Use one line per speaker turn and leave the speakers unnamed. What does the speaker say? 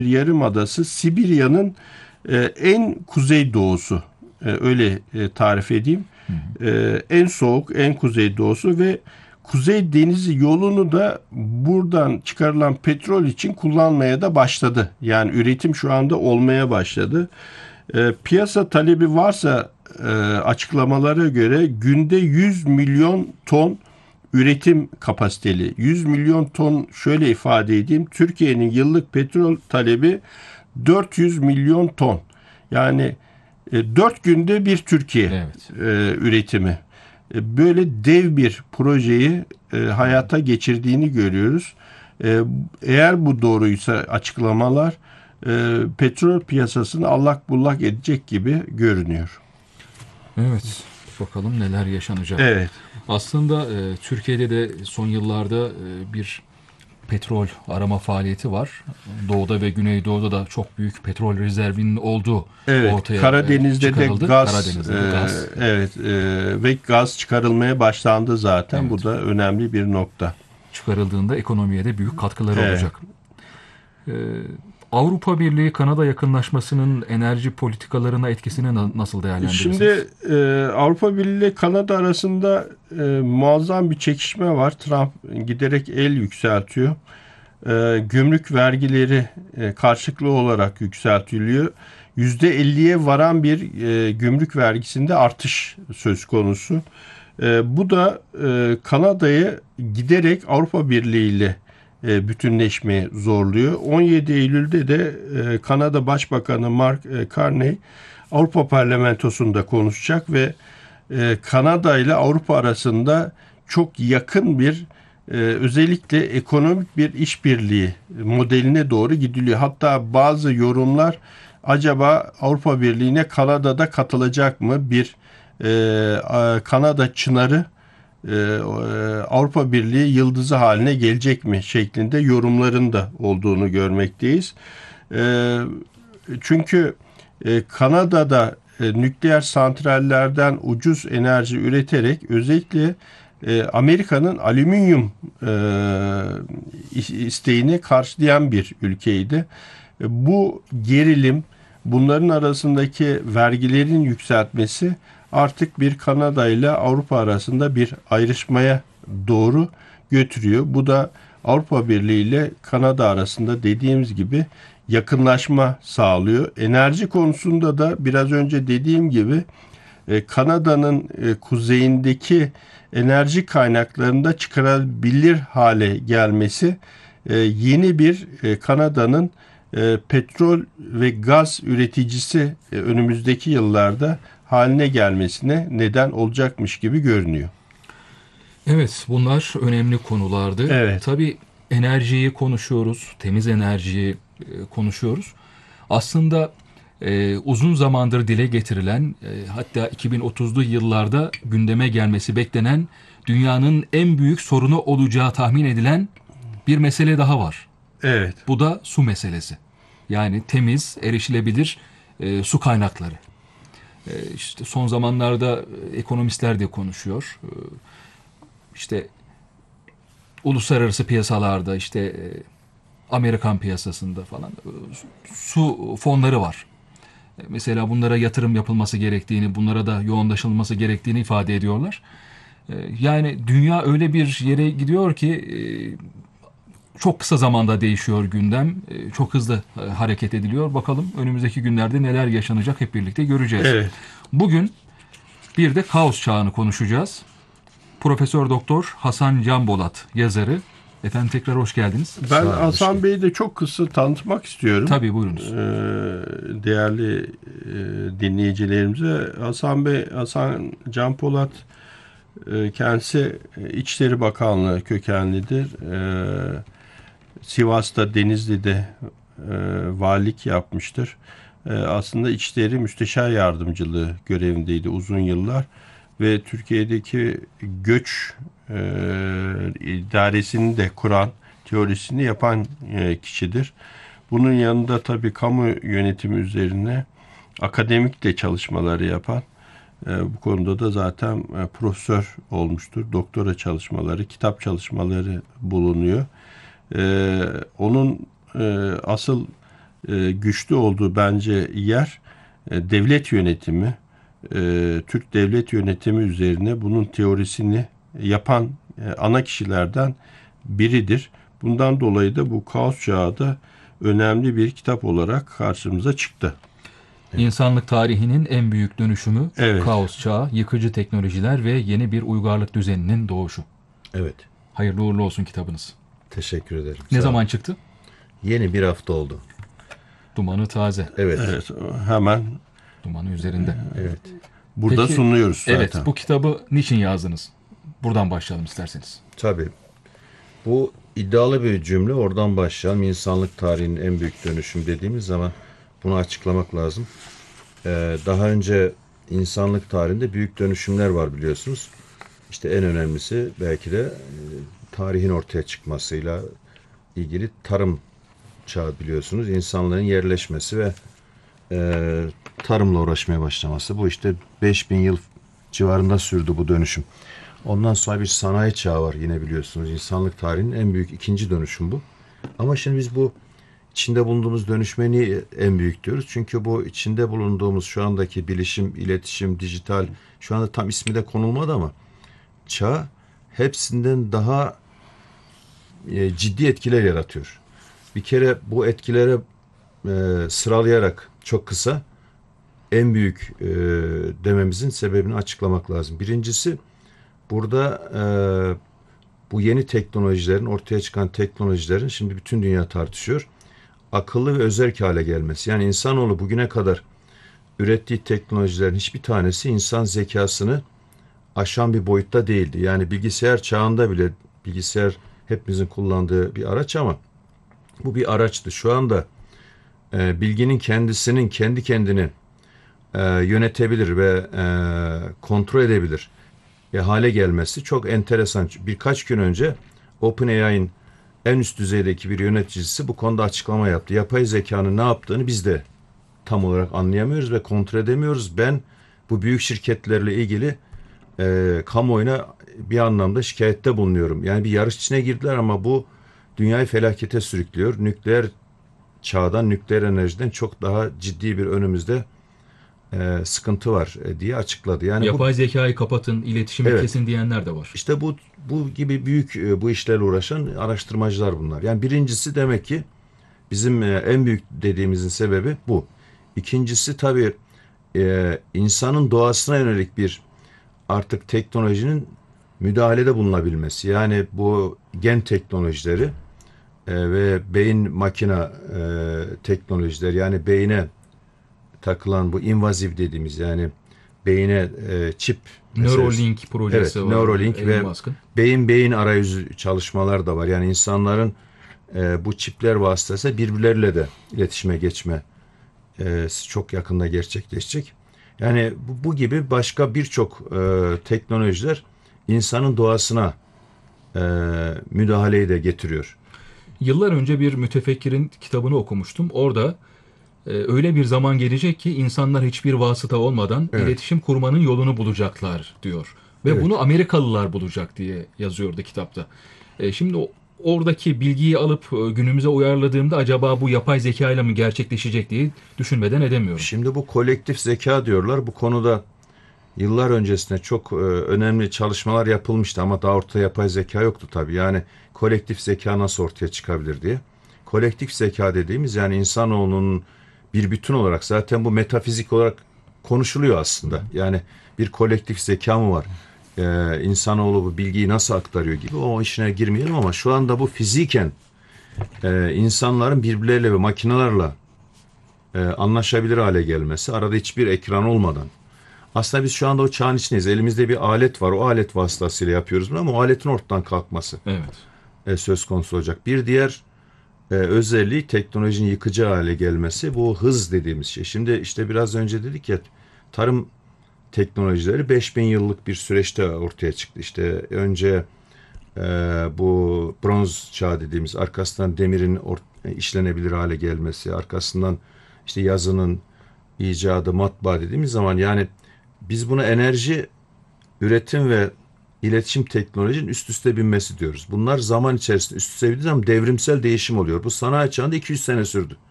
Yarımadası Sibirya'nın en kuzeydoğusu. Öyle tarif edeyim. En soğuk, en kuzeydoğusu ve Kuzey Denizi yolunu da buradan çıkarılan petrol için kullanmaya da başladı. Yani üretim şu anda olmaya başladı. Piyasa talebi varsa açıklamalara göre günde 100 milyon ton üretim kapasiteli. 100 milyon ton, şöyle ifade edeyim. Türkiye'nin yıllık petrol talebi 400 milyon ton. Yani 4 günde bir Türkiye üretimi. Böyle dev bir projeyi hayata geçirdiğini görüyoruz. Eğer bu doğruysa açıklamalar, petrol piyasasını allak bullak edecek gibi görünüyor.
Evet, bakalım neler yaşanacak.
Evet.
Aslında Türkiye'de de son yıllarda bir petrol arama faaliyeti var. Doğuda ve Güneydoğu'da da çok büyük petrol rezervinin olduğu ortaya
Karadeniz'de
çıkarıldı.
de gaz,
Karadeniz'de de gaz.
Ve gaz çıkarılmaya başlandı zaten.
Evet.
Bu da önemli bir nokta.
Çıkarıldığında ekonomiye de büyük katkıları olacak. Avrupa Birliği Kanada yakınlaşmasının enerji politikalarına etkisini nasıl değerlendirirsiniz?
Şimdi Avrupa Birliği ile Kanada arasında muazzam bir çekişme var. Trump giderek el yükseltiyor. Gümrük vergileri karşılıklı olarak yükseltiliyor. %50'ye varan bir gümrük vergisinde artış söz konusu. Bu da Kanada'yı giderek Avrupa Birliği ile bütünleşmeye zorluyor. 17 Eylül'de de Kanada Başbakanı Mark Carney Avrupa Parlamentosu'nda konuşacak ve Kanada ile Avrupa arasında çok yakın bir özellikle ekonomik bir işbirliği modeline doğru gidiliyor. Hatta bazı yorumlar, acaba Avrupa Birliği'ne Kanada'da katılacak mı? Bir Kanada çınarı Avrupa Birliği yıldızı haline gelecek mi şeklinde yorumların da olduğunu görmekteyiz. Çünkü Kanada'da nükleer santrallerden ucuz enerji üreterek özellikle Amerika'nın alüminyum isteğini karşılayan bir ülkeydi. Bu gerilim, bunların arasındaki vergilerin yükseltmesi artık bir Kanada ile Avrupa arasında bir ayrışmaya doğru götürüyor. Bu da Avrupa Birliği ile Kanada arasında dediğimiz gibi yakınlaşma sağlıyor. Enerji konusunda da biraz önce dediğim gibi Kanada'nın kuzeyindeki enerji kaynaklarında çıkarabilir hale gelmesi yeni bir Kanada'nın petrol ve gaz üreticisi önümüzdeki yıllarda haline gelmesine neden olacakmış gibi görünüyor.
Evet, bunlar önemli konulardı.
Evet.
Tabii enerjiyi konuşuyoruz, temiz enerjiyi konuşuyoruz. Aslında uzun zamandır dile getirilen, hatta 2030'lu yıllarda gündeme gelmesi beklenen, dünyanın en büyük sorunu olacağı tahmin edilen bir mesele daha var.
Evet.
Bu da su meselesi. Yani temiz, erişilebilir su kaynakları. İşte son zamanlarda ekonomistler de konuşuyor. İşte uluslararası piyasalarda, işte Amerikan piyasasında falan su fonları var. Mesela bunlara yatırım yapılması gerektiğini, bunlara da yoğunlaşılması gerektiğini ifade ediyorlar. Yani dünya öyle bir yere gidiyor ki çok kısa zamanda değişiyor gündem. Çok hızlı hareket ediliyor. Bakalım önümüzdeki günlerde neler yaşanacak hep birlikte göreceğiz.
Evet.
Bugün bir de kaos çağını konuşacağız. Profesör Doktor Hasan Can Bolat yazarı. Efendim tekrar hoş geldiniz.
Ben Hasan Bey'i de çok kısa tanıtmak istiyorum.
Tabii, buyurunuz.
Değerli dinleyicilerimize. Hasan Can Polat kendisi İçişleri Bakanlığı kökenlidir. Sivas'ta, Denizli'de valilik yapmıştır. Aslında İçişleri Müsteşar Yardımcılığı görevindeydi uzun yıllar ve Türkiye'deki göç idaresini de kuran, teorisini yapan kişidir. Bunun yanında tabii kamu yönetimi üzerine akademik de çalışmaları yapan, bu konuda da zaten profesör olmuştur. Doktora çalışmaları, kitap çalışmaları bulunuyor. Onun asıl güçlü olduğu bence yer devlet yönetimi, Türk devlet yönetimi üzerine bunun teorisini yapan ana kişilerden biridir. Bundan dolayı da bu Kaos Çağı da önemli bir kitap olarak karşımıza çıktı.
İnsanlık tarihinin en büyük dönüşümü,
Evet.
Kaos Çağı, yıkıcı teknolojiler ve yeni bir uygarlık düzeninin doğuşu.
Evet.
Hayırlı uğurlu olsun kitabınız.
Teşekkür ederim.
Ne
Sağ
zaman
olun.
çıktı?
Yeni bir hafta oldu.
Dumanı taze.
Evet.
Evet, hemen
Dumanı üzerinde.
Evet.
burada
Peki,
sunuyoruz zaten.
Evet, bu kitabı niçin yazdınız? Buradan başlayalım isterseniz.
Tabii. Bu iddialı bir cümle. Oradan başlayalım. İnsanlık tarihinin en büyük dönüşüm dediğimiz zaman bunu açıklamak lazım. Daha önce insanlık tarihinde büyük dönüşümler var biliyorsunuz. İşte en önemlisi belki de tarihin ortaya çıkmasıyla ilgili tarım çağı biliyorsunuz. İnsanların yerleşmesi ve tarımla uğraşmaya başlaması. Bu işte 5000 yıl civarında sürdü bu dönüşüm. Ondan sonra bir sanayi çağı var yine biliyorsunuz. İnsanlık tarihinin en büyük ikinci dönüşüm bu. Ama şimdi biz bu içinde bulunduğumuz dönüşme niye en büyük diyoruz? Çünkü bu içinde bulunduğumuz şu andaki bilişim, iletişim, dijital, şu anda tam ismi de konulmadı ama çağ hepsinden daha ciddi etkiler yaratıyor. Bir kere bu etkilere sıralayarak çok kısa en büyük dememizin sebebini açıklamak lazım. Birincisi burada bu yeni teknolojilerin, ortaya çıkan teknolojilerin şimdi bütün dünya tartışıyor. Akıllı ve özerk hale gelmesi. Yani insanoğlu bugüne kadar ürettiği teknolojilerin hiçbir tanesi insan zekasını aşan bir boyutta değildi. Yani bilgisayar çağında bile bilgisayar hepimizin kullandığı bir araç ama bu bir araçtı. Şu anda bilginin kendisinin kendi kendini yönetebilir ve kontrol edebilir hale gelmesi çok enteresan. Birkaç gün önce OpenAI'nin en üst düzeydeki bir yöneticisi bu konuda açıklama yaptı. Yapay zekanın ne yaptığını biz de tam olarak anlayamıyoruz ve kontrol edemiyoruz. Ben bu büyük şirketlerle ilgili kamuoyuna bir anlamda şikayette bulunuyorum. Yani bir yarış içine girdiler ama bu dünyayı felakete sürüklüyor. Nükleer çağdan, nükleer enerjiden çok daha ciddi bir önümüzde sıkıntı var diye açıkladı. Yani
Yapay zekayı kapatın, iletişimi
Evet.
kesin diyenler de var.
İşte bu gibi büyük bu işlerle uğraşan araştırmacılar bunlar. Yani birincisi demek ki bizim en büyük dediğimizin sebebi bu. İkincisi tabii insanın doğasına yönelik bir artık teknolojinin müdahalede bulunabilmesi. Yani bu gen teknolojileri ve beyin makina teknolojileri yani beyine takılan bu invaziv dediğimiz yani beyine çip
Neuralink projesi
evet,
var.
Neuralink
Elon
ve
Musk'ın.
beyin arayüzü çalışmalar da var. Yani insanların bu çipler vasıtasıyla birbirleriyle de iletişime geçme çok yakında gerçekleşecek. Yani bu gibi başka birçok teknolojiler insanın doğasına müdahaleyi de getiriyor.
Yıllar önce bir mütefekkirin kitabını okumuştum. Orada öyle bir zaman gelecek ki insanlar hiçbir vasıta olmadan
Evet.
iletişim kurmanın yolunu bulacaklar diyor. Ve
Evet.
bunu Amerikalılar bulacak diye yazıyordu kitapta. Şimdi oradaki bilgiyi alıp günümüze uyarladığımda acaba bu yapay zeka ile mi gerçekleşecek diye düşünmeden edemiyorum.
Şimdi bu kolektif zeka diyorlar. Bu konuda yıllar öncesinde çok önemli çalışmalar yapılmıştı ama daha ortada yapay zeka yoktu tabii. Yani kolektif zeka nasıl ortaya çıkabilir diye. Kolektif zeka dediğimiz yani insanoğlunun bir bütün olarak zaten bu metafizik olarak konuşuluyor aslında. Yani bir kolektif zeka mı var? İnsanoğlu bu bilgiyi nasıl aktarıyor gibi o işine girmeyelim ama şu anda bu fiziken insanların birbirleriyle ve makinelerle anlaşabilir hale gelmesi, arada hiçbir ekran olmadan. Aslında biz şu anda o çağın içindeyiz. Elimizde bir alet var. O alet vasıtasıyla yapıyoruz bunu ama o aletin ortadan kalkması söz konusu olacak. Bir diğer özelliği teknolojinin yıkıcı hale gelmesi. Bu hız dediğimiz şey. Şimdi işte biraz önce dedik ya tarım teknolojileri 5000 yıllık bir süreçte ortaya çıktı. İşte önce bu bronz çağı dediğimiz arkasından demirin işlenebilir hale gelmesi, arkasından işte yazının icadı, matbaa dediğimiz zaman yani biz buna enerji, üretim ve iletişim teknolojinin üst üste binmesi diyoruz. Bunlar zaman içerisinde üst üste bindiği zaman devrimsel değişim oluyor. Bu sanayi çağında 200 sene sürdü.